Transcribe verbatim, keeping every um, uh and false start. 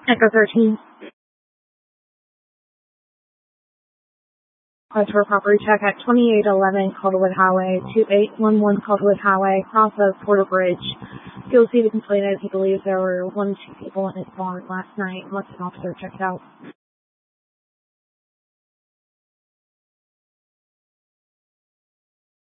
Echo thirteen. Request for a property check at twenty-eight eleven Calderwood Highway, two eight one one Calderwood Highway, across the Porter Bridge. You'll see the complainant. He believes there were one or two people in his barn last night. Once an officer checked out.